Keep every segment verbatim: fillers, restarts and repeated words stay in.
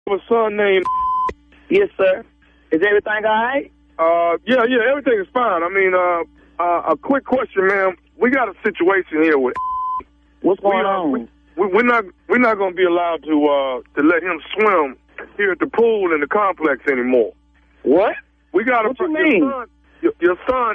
a son named. Yes, sir. Is everything all right? Uh, yeah, yeah, everything is fine. I mean, uh, uh, a quick question, ma'am. We got a situation here with. What's going we, uh, on? We, we, we're not we're not going to be allowed to uh, to let him swim here at the pool in the complex anymore. What? We got what a you your mean? son. Your, your son.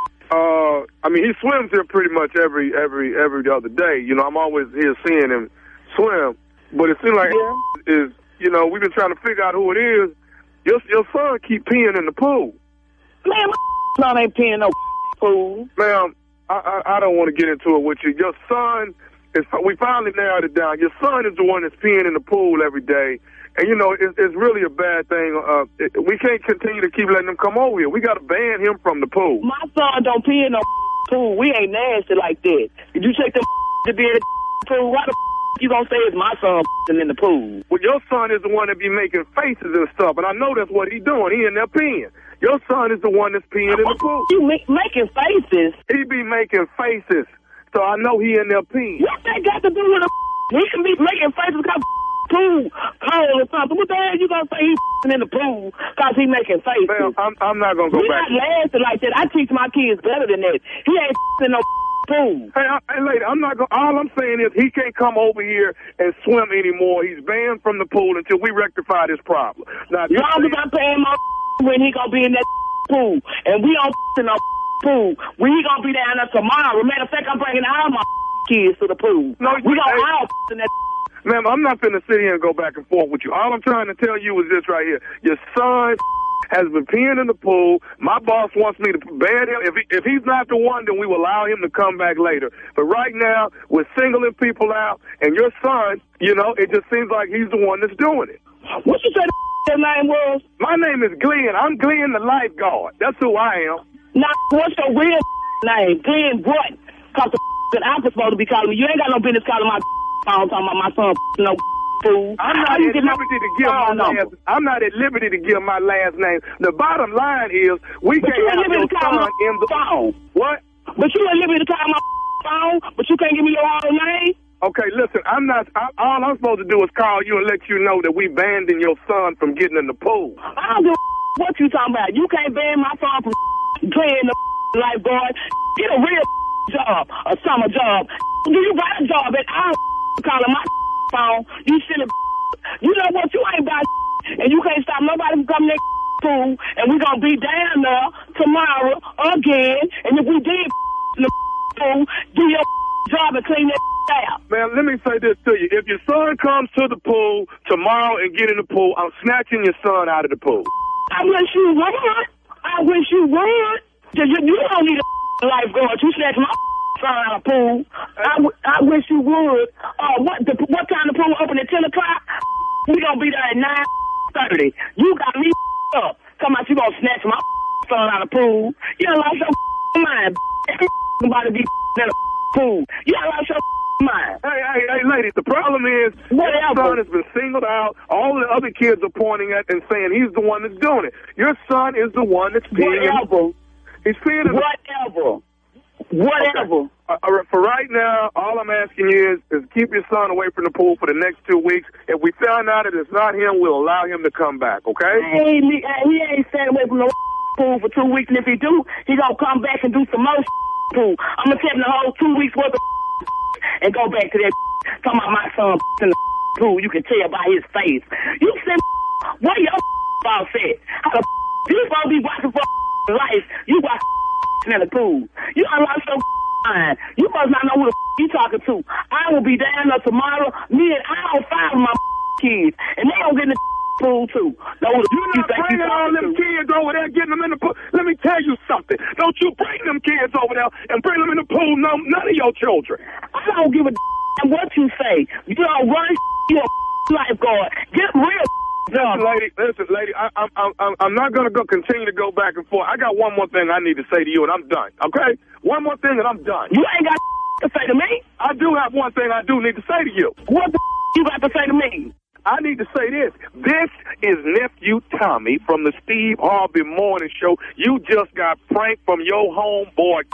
Uh, I mean, he swims here pretty much every every every other day. You know, I'm always here seeing him swim. But it seems like yeah. is you know we've been trying to figure out who it is. Your your son keep peeing in the pool. Man, my son ain't peeing no pool. Ma'am, I, I I don't want to get into it with you. Your son is. We finally narrowed it down. Your son is the one that's peeing in the pool every day. And, you know, it, it's really a bad thing. Uh, it, we can't continue to keep letting him come over here. We got to ban him from the pool. My son don't pee in no pool. We ain't nasty like that. Did you take the to be in the pool? Why the you gonna say it's my son in the pool? Well, your son is the one that be making faces and stuff, and I know that's what he doing. He in there peeing. Your son is the one that's peeing in the pool. You make, making faces? He be making faces, so I know he in there peeing. What that got to do with a he can be making faces because pool cold or something. What the hell you gonna say he's in the pool because he making faces? Man, I'm, I'm not gonna go we back. He not lasting like that. I teach my kids better than that. He ain't in no pool. Hey, I, hey, lady, I'm not gonna. All I'm saying is he can't come over here and swim anymore. He's banned from the pool until we rectify this problem. Now, long as I'm paying my when he gonna be in that pool, and we don't in no pool, we gonna be down there tomorrow. Matter of fact, I'm bringing all my kids to the pool. No, we gonna hey, all in that. Ma'am, I'm not finna sit here and go back and forth with you. All I'm trying to tell you is this right here. Your son has been peeing in the pool. My boss wants me to ban him. If, he, if he's not the one, then we will allow him to come back later. But right now, we're singling people out, and your son, you know, it just seems like he's the one that's doing it. What you say the name was? My name is Glenn. I'm Glenn the lifeguard. That's who I am. Now, what's your real name? Glenn what? Because the I'm supposed to be calling me. You ain't got no business calling my phone talking about my son no fool. I'm not at liberty to give my last. I'm not at liberty to give my last name. The bottom line is we but can't you have your son in the phone. What? But you ain't liberty to call my phone. But you can't give me your own name. Okay, listen. I'm not. I, all I'm supposed to do is call you and let you know that we banned your son from getting in the pool. I don't give a what you talking about. You can't ban my son from playing the lifeguard. Get a real job, a summer job. Do you got a job at all? Calling my phone, you silly. You know what? You ain't about and you can't stop nobody from coming to pool, and we gonna be down there tomorrow again. And if we did in the pool, do your job and clean that out. Man, let me say this to you: if your son comes to the pool tomorrow and get in the pool, I'm snatching your son out of the pool. I wish you would. I wish you would. You, you don't need a lifeguard. You snatch my son out of the pool. I, w I wish you would. Uh, what the, what time the pool open at ten o'clock? We gonna be there at nine thirty. You got me up. Come out, you gonna snatch my son out of the pool. You don't like your mind. Somebody be in the pool. You don't like your mind. Hey, hey, hey, lady, the problem is Whatever. your son has been singled out. All the other kids are pointing at and saying he's the one that's doing it. Your son is the one that's peeing. Whatever. He's peeing in the Whatever. Whatever. Okay. Uh, uh, for right now, all I'm asking you is, is keep your son away from the pool for the next two weeks. If we find out that it's not him, we'll allow him to come back, okay? Hey, he, he ain't staying away from the pool for two weeks, and if he do, he gonna come back and do some more pool. I'm gonna tell him the whole two weeks worth of and go back to that talking about my son in the pool. You can tell by his face. You said, what your boss said? How the you supposed to be watching for life? You watch in the pool. You unlock your mind. You must not know who the you talking to. I will be down there tomorrow. Me and I will five of my kids, and they don't get in the pool too. No, you're not bringing all them kids over there, getting them in the pool. Let me tell you something. Don't you bring them kids over there and bring them in the pool. No, none of your children. I don't give a damn what you say. You don't run. You a lifeguard. Get real. Listen, lady, listen, lady, I, I'm, I'm, I'm not going to go continue to go back and forth. I got one more thing I need to say to you, and I'm done, okay? One more thing, and I'm done. You ain't got to say to me? I do have one thing I do need to say to you. What the you got to say to me? I need to say this. This is Nephew Tommy from the Steve Harvey Morning Show. You just got pranked from your homeboy.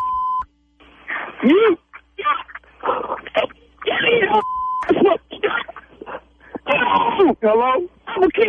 You? Hello? I'm a kid.